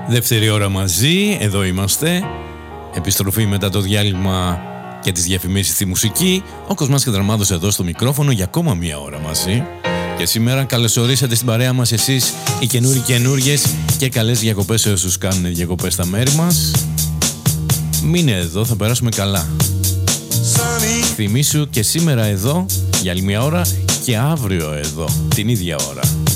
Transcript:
Δεύτερη ώρα μαζί, εδώ είμαστε. Επιστροφή μετά το διάλειμμα και τις διαφημίσεις στη μουσική. Ο Κοσμάς Κατραμάδος εδώ στο μικρόφωνο για ακόμα μία ώρα μαζί. Και σήμερα καλωσορίσατε στην παρέα μας εσείς οι καινούριες και καλές διακοπές σε όσους κάνουν διακοπές στα μέρη μας. Μείνε εδώ, θα περάσουμε καλά. Θυμήσου και σήμερα εδώ για άλλη μία ώρα και αύριο εδώ την ίδια ώρα.